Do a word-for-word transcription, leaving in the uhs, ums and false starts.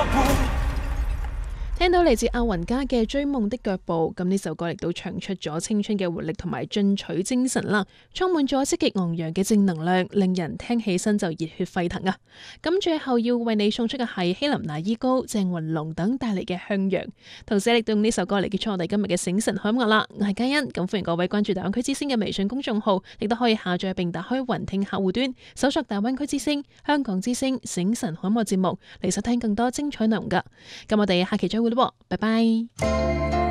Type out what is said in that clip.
聽到嚟自阿雲家嘅《追夢的腳步》，咁呢首歌亦都唱出咗青春嘅活力同埋進取精神啦，充滿咗積極昂揚嘅正能量，令人聽起身就熱血沸騰啊！咁最後要為你送出嘅係希林娜依高、鄭雲龍等帶嚟嘅向陽，同時亦都用呢首歌嚟結束我哋今日嘅醒神海樂啦。我係嘉欣，咁歡迎各位關注大灣區之聲嘅微信公眾號，亦都可以下載並打開雲聽客戶端，搜索大灣區之聲、香港之聲醒神海樂節目嚟收聽更多精彩內容噶。咁我哋下期再會。拜拜。